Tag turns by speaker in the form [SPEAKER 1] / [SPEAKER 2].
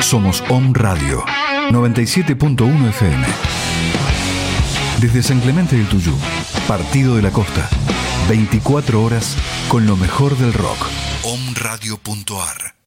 [SPEAKER 1] Somos Om Radio 97.1 FM. Desde San Clemente del Tuyú, Partido de la Costa, 24 horas con lo mejor del rock. Omradio.ar